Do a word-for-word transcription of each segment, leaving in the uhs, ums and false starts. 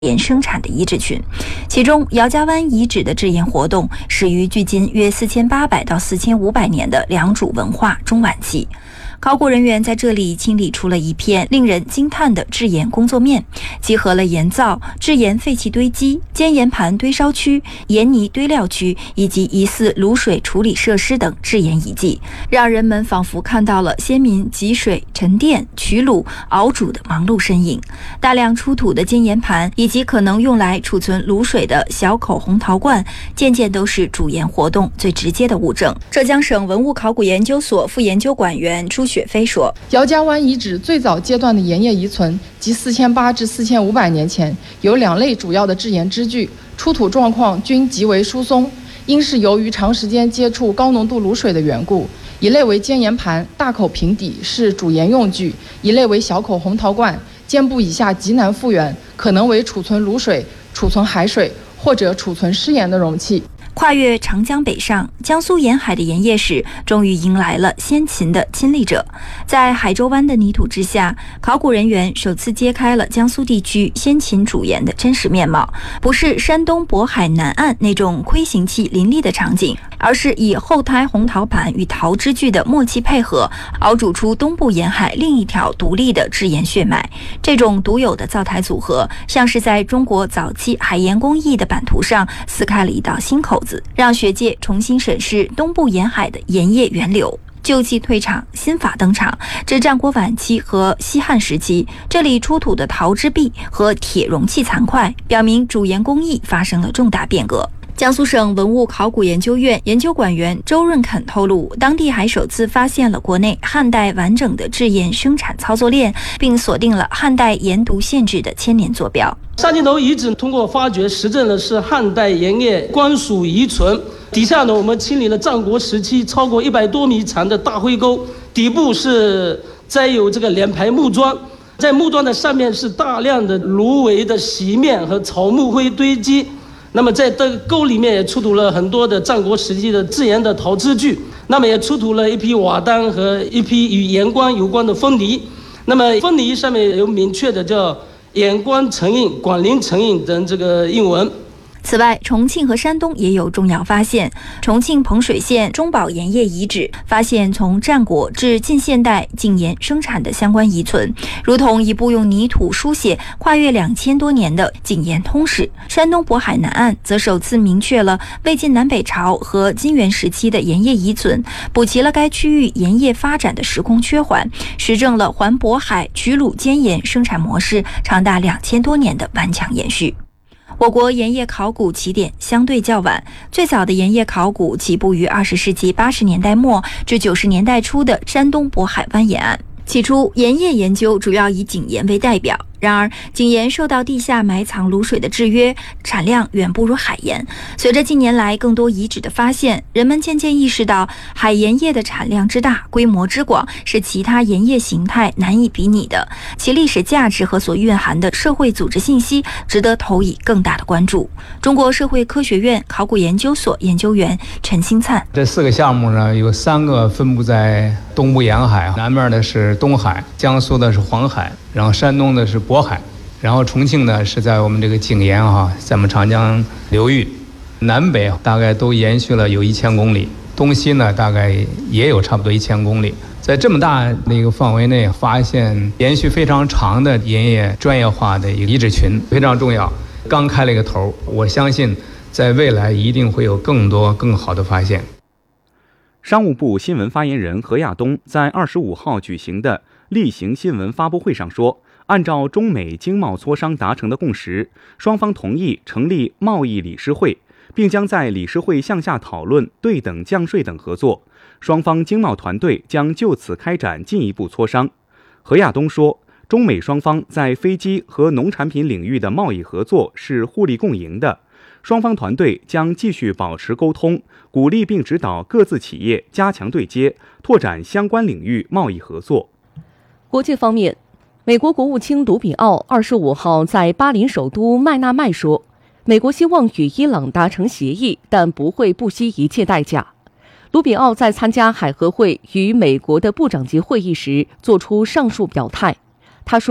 盐生产的遗址群，其中姚家湾遗址的制盐活动始于距今约四千八百到四千五百年的良渚文化中晚期。考古人员在这里清理出了一片令人惊叹的制盐工作面，集合了盐灶、制盐废弃堆积、煎盐盘堆烧区、盐泥堆料区以及疑似卤水处理设施等制盐遗迹，让人们仿佛看到了先民汲水、沉淀、取卤、熬煮的忙碌身影。大量出土的煎盐盘以及可能用来储存卤水的小口红陶罐，件件都是煮盐活动最直接的物证。浙江省文物考古研究所副研究馆员朱雪飞说， 姚家湾遗址最早阶段的盐业遗存即四千八至四千五百年前，有两类主要的制盐支具，出土状况均极为疏松，因是由于长时间接触高浓度卤水的缘故。一类为煎盐盘，大口平底，是煮盐用具；一类为小口红陶罐，肩部以下极难复原，可能为储存卤水、储存海水或者储存湿盐的容器。 跨越长江北上，江苏沿海的盐业史终于迎来了先秦的亲历者。在海州湾的泥土之下，考古人员首次揭开了江苏地区先秦煮盐的真实面貌，不是山东渤海南岸那种窥形器林立的场景，而是以后胎红陶盘与陶支具的默契配合，熬煮出东部沿海另一条独立的制盐血脉。这种独有的灶台组合，像是在中国早期海盐工艺的版图上撕开了一道新口子，让学界重新审视东部沿海的盐业源流。旧器退场，新法登场。至战国晚期和西汉时期，这里出土的陶之璧和铁容器残块，表明煮盐工艺发生了重大变革。江苏省文物考古研究院研究馆员周润肯透露，当地还首次发现了国内汉代完整的制盐生产操作链，并锁定了汉代盐毒限制的千年坐标。 沙井头遗址通过发掘实证的是汉代盐业官署遗存，底下呢我们清理了战国时期超过一百多米长的大灰沟，底部是栽有这个两排木桩，在木桩的上面是大量的芦苇的席面和草木灰堆积。那么在这个沟里面也出土了很多的战国时期的制盐的陶支具，那么也出土了一批瓦当和一批与盐官有关的封泥。那么封泥上面有明确的叫盐官成印、广陵成印等这个印文。 此外，重庆和山东也有重要发现。重庆彭水县中宝盐业遗址发现从战国至近现代井盐生产的相关遗存，如同一部用泥土书写跨越两千多年的井盐通史。山东渤海南岸则首次明确了魏晋南北朝和金元时期的盐业遗存，补齐了该区域盐业发展的时空缺环，实证了环渤海取卤煎盐生产模式长达两千多年的顽强延续。我国盐业考古起点相对较晚，最早的盐业考古起步于二十世纪八十年代末至九十年代初的山东渤海湾沿岸。起初，盐业研究主要以井盐为代表，然而井盐受到地下埋藏卤水的制约，产量远不如海盐。随着近年来更多遗址的发现，人们渐渐意识到海盐业的产量之大、规模之广是其他盐业形态难以比拟的，其历史价值和所蕴含的社会组织信息值得投以更大的关注。中国社会科学院考古研究所研究员陈兴灿， 这四个项目呢，有三个分布在东部沿海，南面的是东海，江苏的是黄海，然后山东的是渤海，然后重庆呢是在我们这个井沿哈，在我们长江流域，南北大概都延续了有一千公里，东西呢大概也有差不多一千公里。在这么大的一个范围内，发现延续非常长的盐业专业化的一个遗址群，非常重要。刚开了一个头，我相信在未来一定会有更多更好的发现。 商务部新闻发言人何亚东在二十五号举行的例行新闻发布会上说，按照中美经贸磋商达成的共识，双方同意成立贸易理事会，并将在理事会向下讨论对等降税等合作，双方经贸团队将就此开展进一步磋商。何亚东说，中美双方在飞机和农产品领域的贸易合作是互利共赢的，双方团队将继续保持沟通，鼓励并指导各自企业加强对接，拓展相关领域贸易合作。 国际方面，美国国务卿卢比奥二十五号在巴林首都麦纳麦说，美国希望与伊朗达成协议，但不会不惜一切代价。卢比奥在参加海合会与美国的部长级会议时做出上述表态。他说，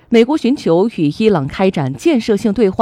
美国寻求与伊朗开展建设性对话。